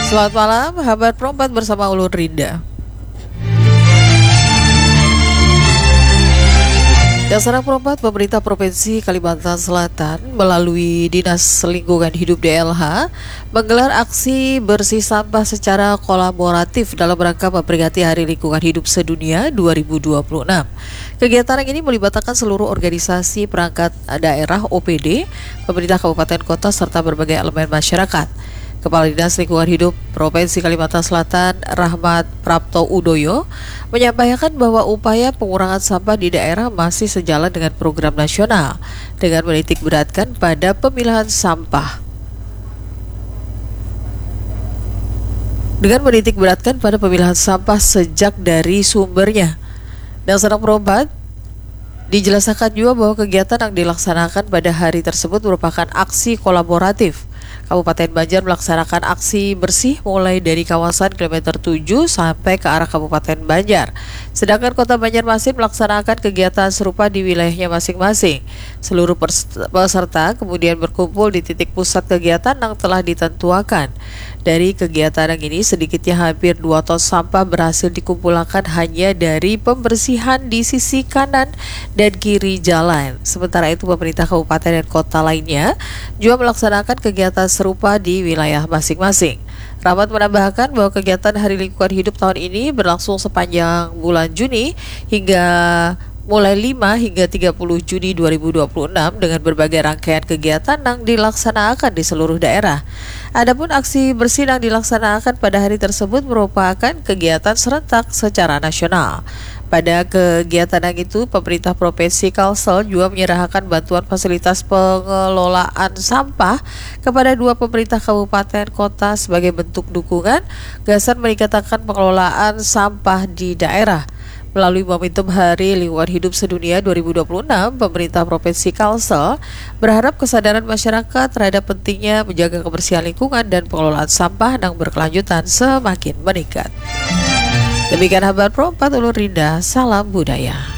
Selamat malam, Habar Pro 4 bersama Ulun Rinda. Dasar Pro 4, pemerintah Provinsi Kalimantan Selatan melalui Dinas Lingkungan Hidup DLH menggelar aksi bersih sampah secara kolaboratif dalam rangka memperingati Hari Lingkungan Hidup Sedunia 2026. Kegiatan ini melibatkan seluruh organisasi perangkat daerah OPD, pemerintah kabupaten kota serta berbagai elemen masyarakat. Kepala Dinas Lingkungan Hidup Provinsi Kalimantan Selatan, Rahmat Prapto Udoyo, menyampaikan bahwa upaya pengurangan sampah di daerah masih sejalan dengan program nasional dengan menitik beratkan pada pemilahan sampah. Sejak dari sumbernya. Dan Dasar Pro 4 dijelaskan juga bahwa kegiatan yang dilaksanakan pada hari tersebut merupakan aksi kolaboratif. Kabupaten Banjar melaksanakan aksi bersih mulai dari kawasan kilometer 7 sampai ke arah Kabupaten Banjar. Sedangkan Kota Banjarmasin melaksanakan kegiatan serupa di wilayahnya masing-masing. Seluruh peserta kemudian berkumpul di titik pusat kegiatan yang telah ditentukan. Dari kegiatan yang ini, sedikitnya hampir 2 ton sampah berhasil dikumpulkan hanya dari pembersihan di sisi kanan dan kiri jalan. Sementara itu, pemerintah kabupaten dan kota lainnya juga melaksanakan kegiatan serupa di wilayah masing-masing. Rahmat menambahkan bahwa kegiatan Hari Lingkungan Hidup tahun ini berlangsung sepanjang bulan Juni hingga mulai 5 hingga 30 Juni 2026 dengan berbagai rangkaian kegiatan yang dilaksanakan di seluruh daerah. Adapun aksi bersih yang dilaksanakan pada hari tersebut merupakan kegiatan serentak secara nasional. Pada kegiatan yang itu, pemerintah Provinsi Kalsel juga menyerahkan bantuan fasilitas pengelolaan sampah kepada 2 pemerintah kabupaten kota sebagai bentuk dukungan gagasan meningkatkan pengelolaan sampah di daerah. Melalui momentum Hari Lingkungan Hidup Sedunia 2026, pemerintah Provinsi Kalsel berharap kesadaran masyarakat terhadap pentingnya menjaga kebersihan lingkungan dan pengelolaan sampah yang berkelanjutan semakin meningkat. Demikian Habar Pro 4 Ulun Rinda, salam budaya.